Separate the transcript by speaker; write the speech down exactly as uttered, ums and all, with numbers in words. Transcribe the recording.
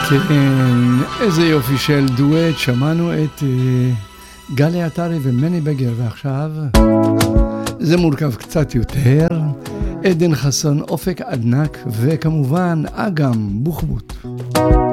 Speaker 1: כן, איזה יופי של דואט, שמענו את uh, גלי עטרי ומני בגר, ועכשיו זה מורכב קצת יותר, עדן חסון, אופק עדנק, וכמובן אגם בוחבוט.